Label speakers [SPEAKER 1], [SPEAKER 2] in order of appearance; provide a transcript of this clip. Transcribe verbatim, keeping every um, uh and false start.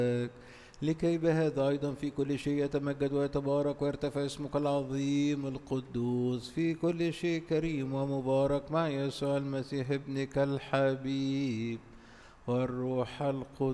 [SPEAKER 1] لكي بهذا أيضا في كل شيء يتمجد ويتبارك ويرتفع اسمك العظيم القدوس في كل شيء كريم ومبارك مع يسوع المسيح ابنك الحبيب والروح القدس